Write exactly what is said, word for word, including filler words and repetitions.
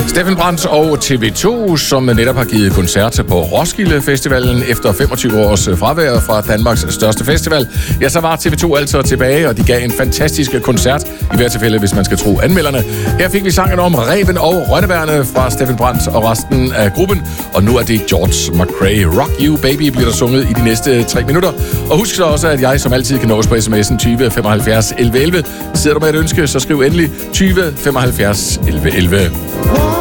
Steffen Brandt og T V to, som netop har givet koncert på Roskilde Festivalen efter femogtyve års fravær fra Danmarks største festival. Ja, så var T V to altså tilbage, og de gav en fantastisk koncert, i hvert tilfælde, hvis man skal tro anmelderne. Her fik vi sangen om Ræven og Rønneværne fra Steffen Brandt og resten af gruppen, og nu er det George McRae. Rock You Baby bliver der sunget i de næste tre minutter. Og husk så også, at jeg som altid kan nås på sms'en tyve femoghalvfjerds elleve elleve. Sidder du med et ønske, så skriv endelig tyve femoghalvfjerds elleve elleve.